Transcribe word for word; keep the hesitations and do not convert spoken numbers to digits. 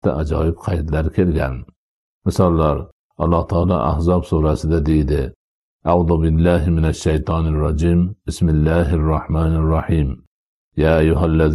ajoyib qaydlar kelgan. Misollar: Alloh taolo Ahzob surasida deydi: A'udhu billahi minash shaytonir rojim. Bismillahir rohmanir rohim. Ya ayyuhallazina